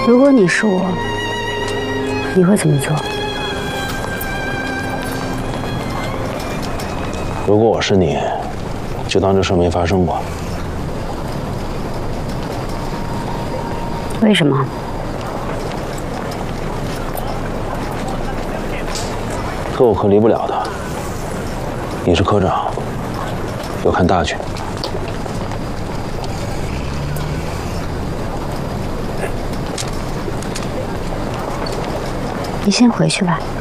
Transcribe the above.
如果你是我，你会怎么做？ 如果我是你，就当这事没发生过。 为什么？ 科有科离不了的。你是科长，要看大局。 你先回去吧。